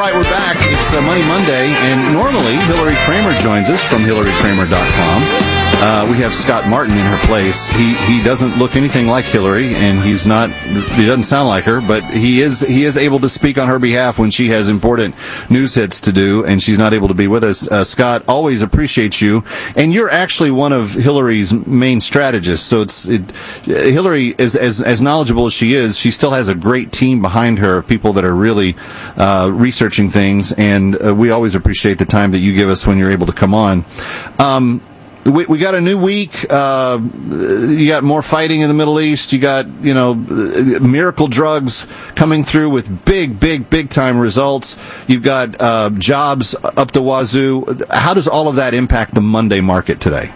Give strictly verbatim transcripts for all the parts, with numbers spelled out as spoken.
right, we're back. It's uh, Money Monday, and normally Hillary Kramer joins us from Hillary Kramer dot com. Uh, we have Scott Martin in her place. He he doesn't look anything like Hillary, and he's not. He doesn't sound like her, but he is he is able to speak on her behalf when she has important news hits to do, and she's not able to be with us. Uh, Scott, always appreciate you, and you're actually one of Hillary's main strategists. So it's it, Hillary is as as knowledgeable as she is. She still has a great team behind her of people that are really uh, researching things, and uh, we always appreciate the time that you give us when you're able to come on. Um, We, we got a new week. Uh, you got more fighting in the Middle East. You got, you know, miracle drugs coming through with big, big, big time results. You've got uh, jobs up the wazoo. How does all of that impact the Monday market today?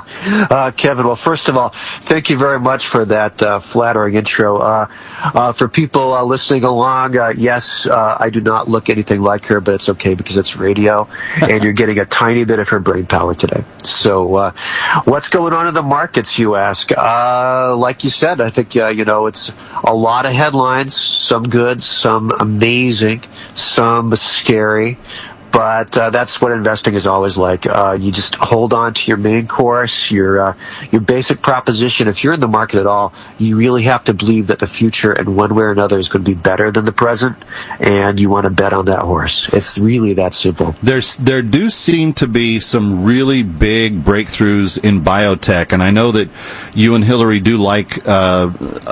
uh, Kevin, well, first of all, thank you very much for that uh, flattering intro. Uh, uh, for people uh, listening along, uh, yes, uh, I do not look anything like her, but it's okay because it's radio, and you're getting a tiny bit of her brain power today. So uh, what's going on in the markets, you ask? Uh, like you said, I think, uh, you know, it's a lot of headlines, some good, some amazing, some scary. But uh, that's what investing is always like. Uh, you just hold on to your main course, your uh, your basic proposition. If you're in the market at all, you really have to believe that the future, in one way or another, is going to be better than the present, and you want to bet on that horse. It's really that simple. There's there do seem to be some really big breakthroughs in biotech, and I know that you and Hillary do like uh,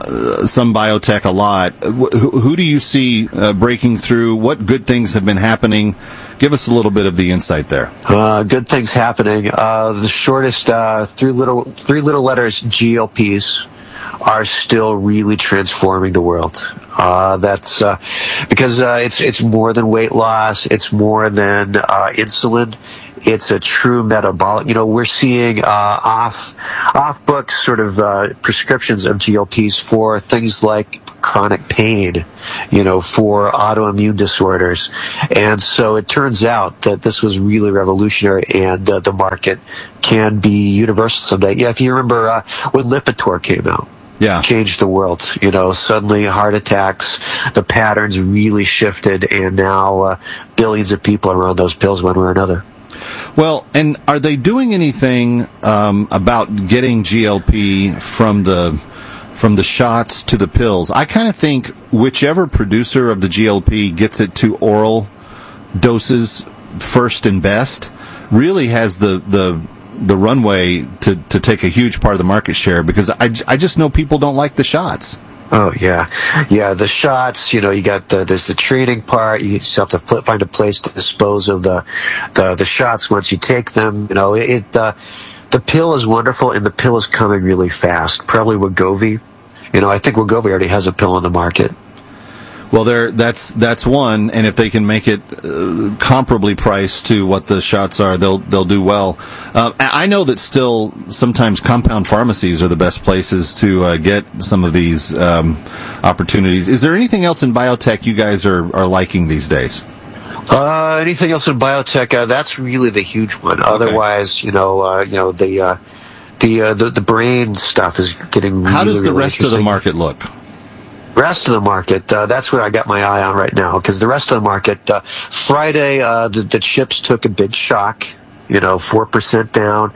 some biotech a lot. Who, who do you see uh, breaking through? What good things have been happening? Give us a little bit of the insight there. Uh, good things happening. Uh, the shortest uh, three little three little letters, G L Ps, are still really transforming the world. Uh, that's uh, because uh, it's it's more than weight loss. It's more than uh, insulin. It's a true metabolic. You know, we're seeing uh, off off books sort of uh, prescriptions of G L Ps for things like chronic pain, you know, for autoimmune disorders. And so it turns out that this was really revolutionary, and uh, the market can be universal someday. Yeah, if you remember uh, when Lipitor came out. Yeah. Changed the world. You know, suddenly heart attacks, the patterns really shifted, and now uh, billions of people are on those pills one way or another. Well, and are they doing anything um, about getting G L P from the from the shots to the pills? I kind of think whichever producer of the G L P gets it to oral doses first and best really has the the the runway to, to take a huge part of the market share, because I, I just know people don't like the shots. Oh, yeah. Yeah, the shots, you know, you got the, there's the training part. You just have to pl- find a place to dispose of the, the, the shots once you take them. You know, it, uh, the pill is wonderful, and the pill is coming really fast. Probably Wegovy. You know, I think Wegovy already has a pill on the market. Well, there, that's that's one, and if they can make it uh, comparably priced to what the shots are, they'll they'll do well. Uh, I know that still sometimes compound pharmacies are the best places to uh, get some of these um, opportunities. Is there anything else in biotech you guys are, are liking these days? Uh, anything else in biotech? Uh, that's really the huge one. Okay. Otherwise, you know, uh, you know the uh, the, uh, the the brain stuff is getting. Really, How does the really rest of the market look? Rest of the market, uh, that's what I got my eye on right now, because the rest of the market, uh, Friday, uh, the, the chips took a big shock, you know, four percent down,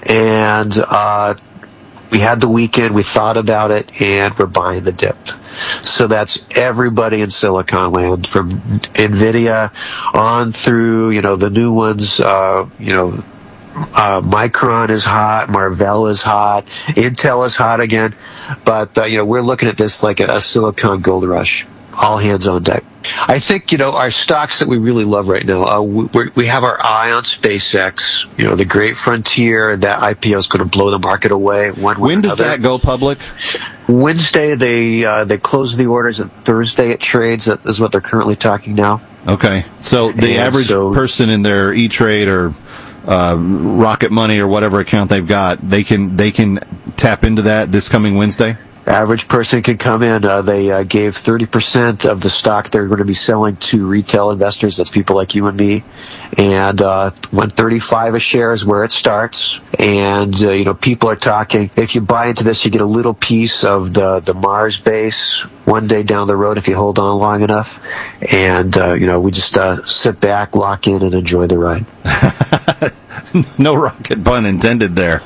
and uh, we had the weekend, we thought about it, and we're buying the dip. So that's everybody in Silicon Land, from NVIDIA on through, you know, the new ones, uh, you know, Uh, Micron is hot, Marvell is hot, Intel is hot again, but uh, you know, we're looking at this like a, a silicon gold rush. All hands on deck. I think, you know, our stocks that we really love right now, uh, we, we have our eye on SpaceX, you know, the great frontier. That I P O is going to blow the market away. One when does that go public? Wednesday, they uh, they close the orders, and Thursday it trades. That is what they're currently talking now. Okay, so the and average so, person in their E-Trade or Uh, Rocket Money or whatever account they've got, they can they can tap into that this coming Wednesday? Average person can come in. Uh, they uh, gave thirty percent of the stock they're going to be selling to retail investors. That's people like you and me. And uh, one thirty-five a share is where it starts. And, uh, you know, people are talking, if you buy into this, you get a little piece of the, the Mars base one day down the road if you hold on long enough. And, uh, you know, we just uh, sit back, lock in, and enjoy the ride. No rocket pun intended there.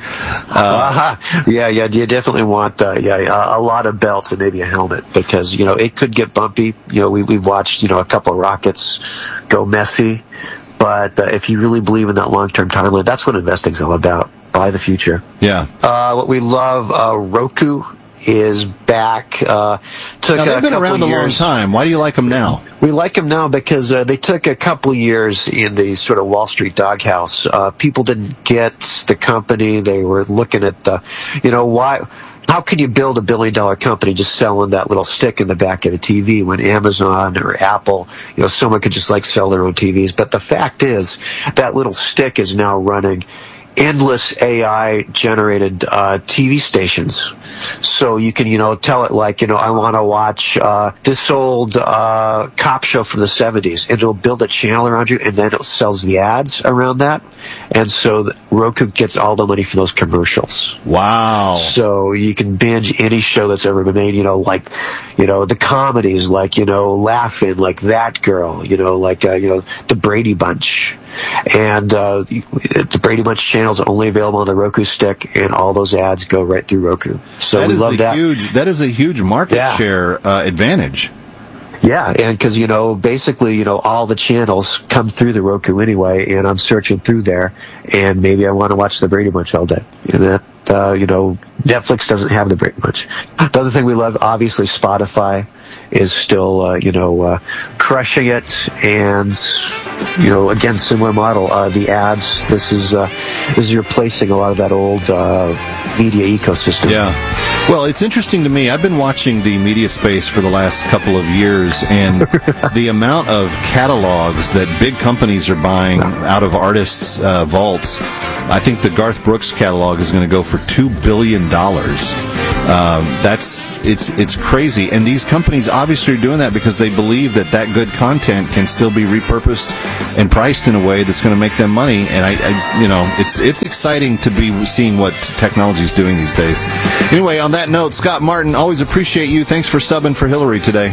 Uh, uh-huh. Yeah, yeah, you definitely want uh, yeah a, a lot of belts and maybe a helmet because you know it could get bumpy. You know, we we've watched you know a couple of rockets go messy, but uh, if you really believe in that long-term timeline, that's what investing's all about. Buy the future. Yeah. Uh, what we love, uh, Roku is back. Uh, took now, they've a been couple around a years. long time. Why do you like them now? We like them now because uh, they took a couple of years in the sort of Wall Street doghouse. Uh, people didn't get the company. They were looking at the, you know, why. How can you build a billion-dollar company just selling that little stick in the back of a T V when Amazon or Apple, you know, someone could just like sell their own T Vs? But the fact is, that little stick is now running endless A I-generated uh, T V stations. So you can, you know, tell it like, you know, I want to watch uh, this old uh, cop show from the seventies. And it'll build a channel around you, and then it sells the ads around that. And so the, Roku gets all the money for those commercials. Wow. So you can binge any show that's ever been made, you know, like, you know, the comedies, like, you know, Laughing, like That Girl, you know, like, uh, you know, The Brady Bunch. And uh, the Brady Bunch channel is only available on the Roku stick, and all those ads go right through Roku. So that we is love a that. Huge, that is a huge market yeah. share uh, advantage. Yeah, and because, you know, basically, you know, all the channels come through the Roku anyway, and I'm searching through there, and maybe I want to watch the Brady Bunch all day. And that, uh, you know, Netflix doesn't have the Brady Bunch. The other thing we love, obviously, Spotify is still, uh, you know, uh, crushing it, and, you know, again, similar model. Uh, the ads, this is, uh, this is replacing a lot of that old uh, media ecosystem. Yeah. Well, it's interesting to me. I've been watching the media space for the last couple of years, and the amount of catalogs that big companies are buying out of artists' uh, vaults. I think the Garth Brooks catalog is going to go for two billion dollars. Uh, that's it's it's crazy, and these companies obviously are doing that because they believe that that good content can still be repurposed and priced in a way that's going to make them money. And I, I, you know, it's it's exciting to be seeing what technology is doing these days. Anyway, on that note, Scott Martin, always appreciate you. Thanks for subbing for Hillary today.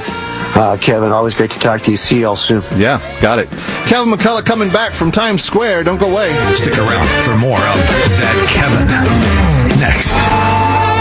Uh, Kevin, always great to talk to you. See you all soon. Yeah, got it. Kevin McCullough coming back from Times Square. Don't go away. Stick around for more of That Kevin next.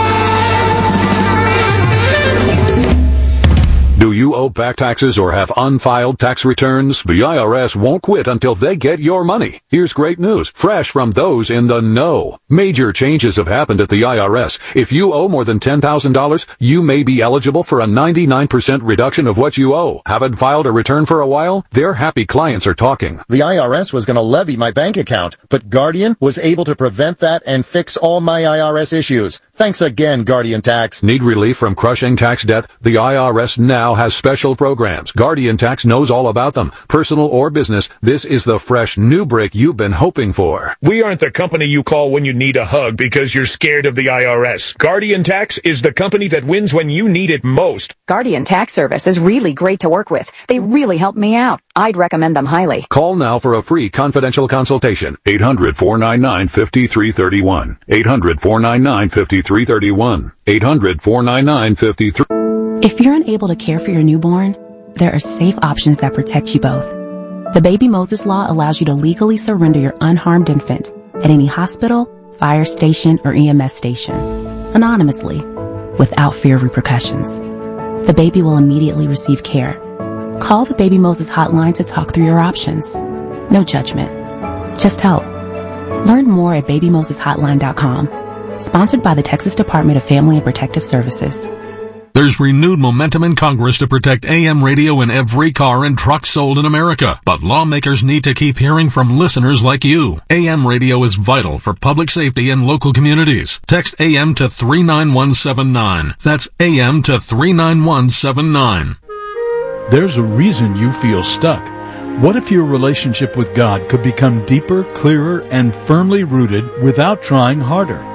Do you owe back taxes or have unfiled tax returns? The I R S won't quit until they get your money. Here's great news, fresh from those in the know. Major changes have happened at the I R S. If you owe more than ten thousand dollars, you may be eligible for a ninety-nine percent reduction of what you owe. Haven't filed a return for a while? Their happy clients are talking. The I R S was going to levy my bank account, but Guardian was able to prevent that and fix all my I R S issues. Thanks again, Guardian Tax. Need relief from crushing tax debt? The I R S now has special programs. Guardian Tax knows all about them. Personal or business, this is the fresh new break you've been hoping for. We aren't the company you call when you need a hug because you're scared of the I R S. Guardian Tax is the company that wins when you need it most. Guardian Tax Service is really great to work with. They really helped me out. I'd recommend them highly. Call now for a free confidential consultation. eight hundred, four nine nine, five three three one. eight hundred, four nine nine, five three three one. eight hundred, four nine nine, five three. If you're unable to care for your newborn, there are safe options that protect you both. The Baby Moses Law allows you to legally surrender your unharmed infant at any hospital, fire station, or E M S station, anonymously, without fear of repercussions. The baby will immediately receive care. Call the Baby Moses hotline to talk through your options. No judgment, just help. Learn more at baby moses hotline dot com. Sponsored by the Texas Department of Family and Protective Services. There's renewed momentum in Congress to protect A M radio in every car and truck sold in America. But lawmakers need to keep hearing from listeners like you. A M radio is vital for public safety in local communities. Text A M to three nine one seven nine. That's A M to three nine one seven nine. There's a reason you feel stuck. What if your relationship with God could become deeper, clearer, and firmly rooted without trying harder?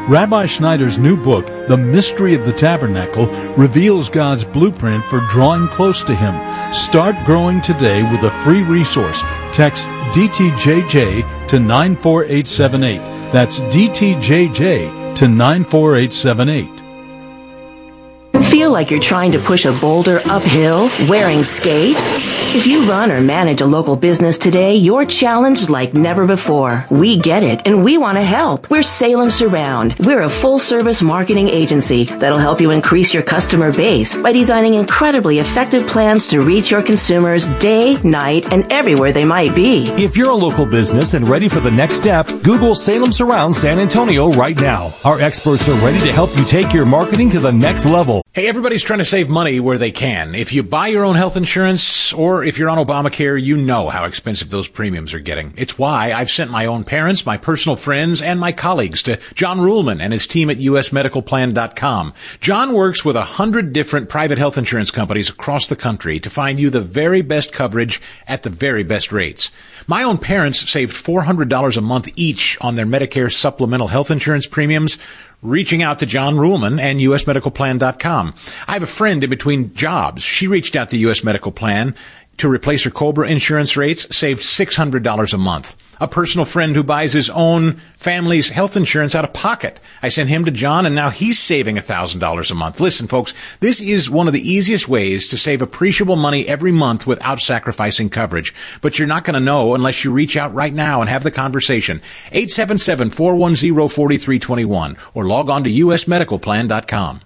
Rabbi Schneider's new book, The Mystery of the Tabernacle, reveals God's blueprint for drawing close to Him. Start growing today with a free resource. Text D T J J to nine four eight seven eight. That's D T J J to nine four eight seven eight. Feel like you're trying to push a boulder uphill wearing skates? If you run or manage a local business today, you're challenged like never before. We get it, and we want to help. We're Salem Surround. We're a full-service marketing agency that'll help you increase your customer base by designing incredibly effective plans to reach your consumers day, night, and everywhere they might be. If you're a local business and ready for the next step, Google Salem Surround San Antonio right now. Our experts are ready to help you take your marketing to the next level. Hey, everybody's trying to save money where they can. If you buy your own health insurance, or if you're on Obamacare, you know how expensive those premiums are getting. It's why I've sent my own parents, my personal friends, and my colleagues to John Ruhlman and his team at U S medical plan dot com. John works with a hundred different private health insurance companies across the country to find you the very best coverage at the very best rates. My own parents saved four hundred dollars a month each on their Medicare supplemental health insurance premiums, reaching out to John Ruhlman and U S medical plan dot com. I have a friend in between jobs. She reached out to U S Medical Plan to replace her COBRA insurance rates, saved six hundred dollars a month. A personal friend who buys his own family's health insurance out of pocket. I sent him to John, and now he's saving one thousand dollars a month. Listen, folks, this is one of the easiest ways to save appreciable money every month without sacrificing coverage. But you're not going to know unless you reach out right now and have the conversation. eight seven seven, four one zero, four three two one or log on to U S medical plan dot com.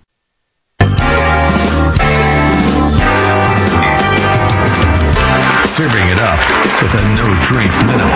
Serving it up with a no-drink minimum.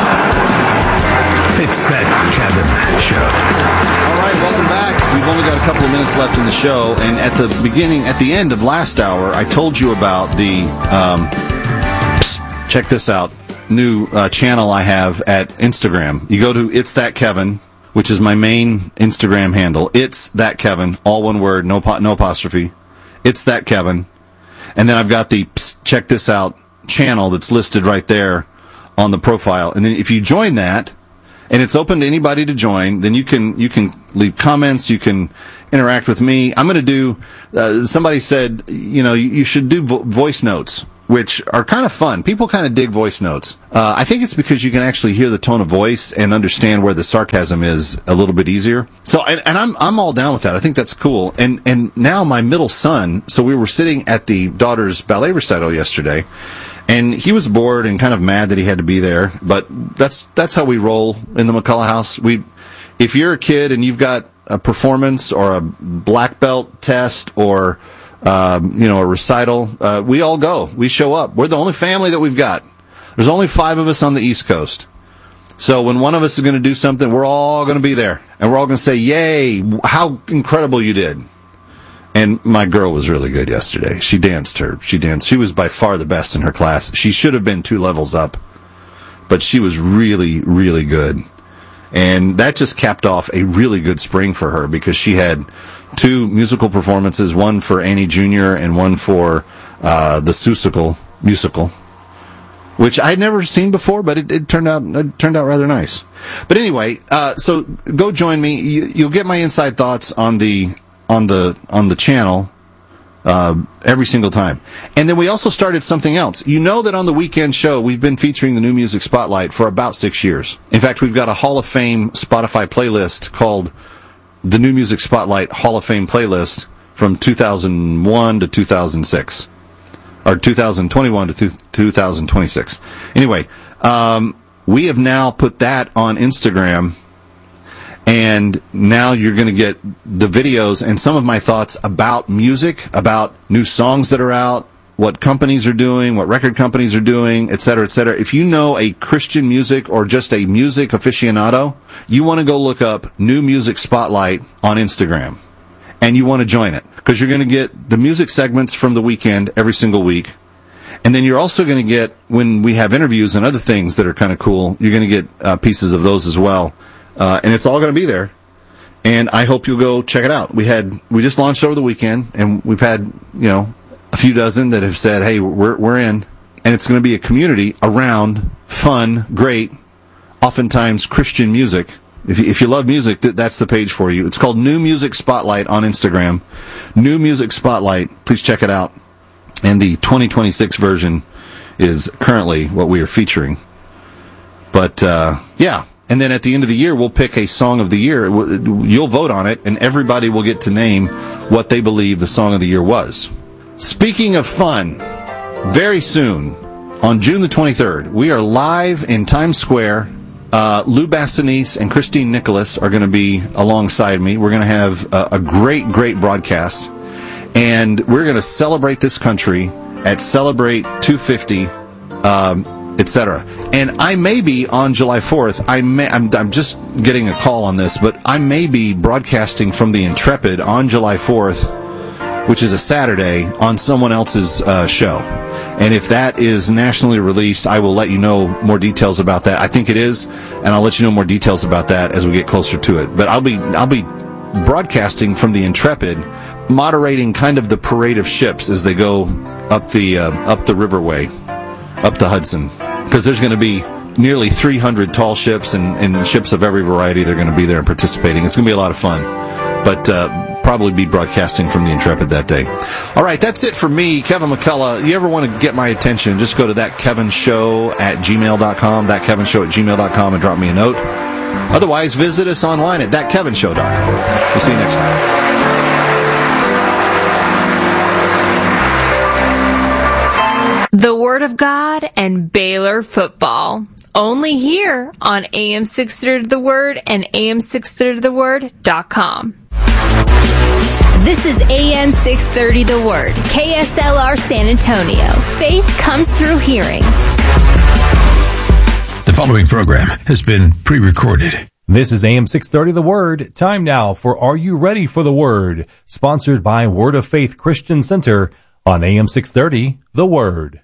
It's That Kevin Show. All right, welcome back. We've only got a couple of minutes left in the show, and at the beginning, at the end of last hour, I told you about the, um, psst, check this out, new uh, channel I have at Instagram. You go to It's That Kevin, which is my main Instagram handle. It's That Kevin, all one word, no no apostrophe. It's That Kevin. And then I've got the psst, check this out channel that's listed right there on the profile. And then if you join that, and it's open to anybody to join, then you can you can leave comments, you can interact with me. I'm going to do, uh, somebody said, you know, you, you should do vo- voice notes, which are kind of fun. People kind of dig voice notes. Uh, I think it's because you can actually hear the tone of voice and understand where the sarcasm is a little bit easier. So, and, and I'm I'm all down with that. I think that's cool. And and now my middle son, so we were sitting at the daughter's ballet recital yesterday, and he was bored and kind of mad that he had to be there, but that's that's how we roll in the McCullough house. We, if you're a kid and you've got a performance or a black belt test or um, you know a recital, uh, we all go. We show up. We're the only family that we've got. There's only five of us on the East Coast. So when one of us is going to do something, we're all going to be there, and we're all going to say, "Yay! How incredible you did!" And my girl was really good yesterday. She danced her. She danced. She was by far the best in her class. She should have been two levels up, but she was really, really good. And that just capped off a really good spring for her because she had two musical performances, one for Annie Junior and one for uh, the Seussical musical, which I had never seen before, but it, it turned out it turned out rather nice. But anyway, uh, so go join me. You, you'll get my inside thoughts on the on the on the channel uh, every single time. And then we also started something else. You know that on the weekend show, we've been featuring the New Music Spotlight for about six years. In fact, we've got a Hall of Fame Spotify playlist called the New Music Spotlight Hall of Fame playlist from two thousand one to two thousand six. Or two thousand twenty-one to two thousand twenty-six. Anyway, um, we have now put that on Instagram, and now you're going to get the videos and some of my thoughts about music, about new songs that are out, what companies are doing, what record companies are doing, et cetera, et cetera. If you know a Christian music or just a music aficionado, you want to go look up New Music Spotlight on Instagram, and you want to join it, because you're going to get the music segments from the weekend every single week. And then you're also going to get, when we have interviews and other things that are kind of cool, you're going to get uh, pieces of those as well. Uh, and it's all going to be there. And I hope you'll go check it out. We had, we just launched over the weekend, and we've had, you know, a few dozen that have said, hey, we're, we're in. And it's going to be a community around fun, great, oftentimes Christian music If you, if you love music, th- that's the page for you. It's called New Music Spotlight on Instagram. New Music Spotlight. Please check it out. And the twenty twenty-six version is currently what we are featuring. But, uh, yeah. And then at the end of the year, we'll pick a song of the year. You'll vote on it, and everybody will get to name what they believe the song of the year was. Speaking of fun, very soon, on June the twenty-third, we are live in Times Square. Uh, Lou Bassanese and Christine Nicholas are going to be alongside me. We're going to have a, a great, great broadcast. And we're going to celebrate this country at Celebrate two fifty, um, et cetera. And I may be on July fourth. I may, I'm, I'm just getting a call on this, but I may be broadcasting from the Intrepid on July fourth, which is a Saturday, on someone else's uh, show. And if that is nationally released, I will let you know more details about that. I think it is, and I'll let you know more details about that as we get closer to it. But I'll be I'll be broadcasting from the Intrepid, moderating kind of the parade of ships as they go up the uh, up the riverway, up the Hudson, because there's going to be nearly three hundred tall ships and, and ships of every variety. They're going to be there and participating. It's going to be a lot of fun. But uh, probably be broadcasting from the Intrepid that day. All right, that's it for me, Kevin McCullough. You ever want to get my attention, just go to that kevin show at gmail dot com, that kevin show at gmail dot com, and drop me a note. Otherwise, visit us online at that kevin show dot com. We'll see you next time. The Word of God and Baylor football. Only here on A M six thirty The Word and A M six thirty the word dot com. This is A M six thirty The Word, K S L R San Antonio. Faith comes through hearing. The following program has been pre-recorded. This is A M six thirty The Word. Time now for Are You Ready for the Word? Sponsored by Word of Faith Christian Center on A M six thirty The Word.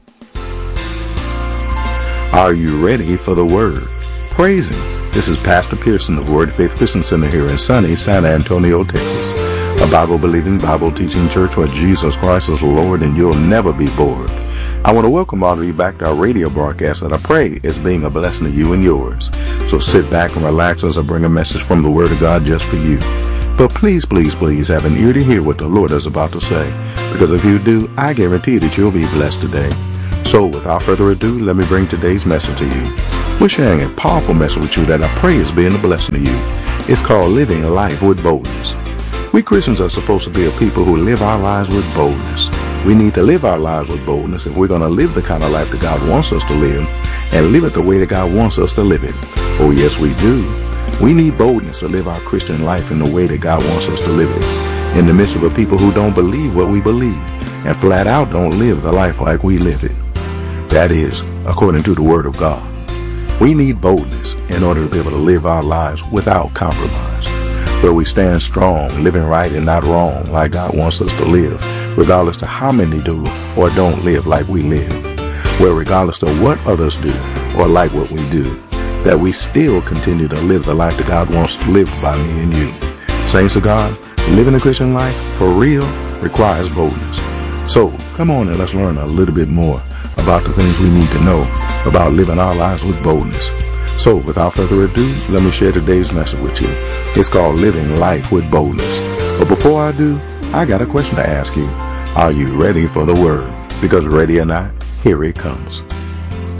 Are you ready for the Word? Praise Him. This is Pastor Pearson of Word of Faith Christian Center here in sunny San Antonio, Texas. A Bible-believing, Bible-teaching church where Jesus Christ is Lord and you'll never be bored. I want to welcome all of you back to our radio broadcast that I pray is being a blessing to you and yours. So sit back and relax as I bring a message from the Word of God just for you. But please, please, please have an ear to hear what the Lord is about to say. Because if you do, I guarantee that you'll be blessed today. So without further ado, let me bring today's message to you. We're sharing a powerful message with you that I pray is being a blessing to you. It's called Living Life with Boldness. We Christians are supposed to be a people who live our lives with boldness. We need to live our lives with boldness if we're going to live the kind of life that God wants us to live and live it the way that God wants us to live it. Oh yes, we do. We need boldness to live our Christian life in the way that God wants us to live it. In the midst of a people who don't believe what we believe and flat out don't live the life like we live it. That is, according to the Word of God. We need boldness in order to be able to live our lives without compromise, where we stand strong, living right and not wrong, like God wants us to live, regardless of how many do or don't live like we live, where regardless of what others do or like what we do, that we still continue to live the life that God wants to live by me and you. Saints of God, living a Christian life for real requires boldness. So come on and let's learn a little bit more about the things we need to know about living our lives with boldness. So without further ado, let me share today's message with you. It's called Living Life with Boldness. But before I do, I got a question to ask you. Are you ready for the Word? Because ready or not, here it comes.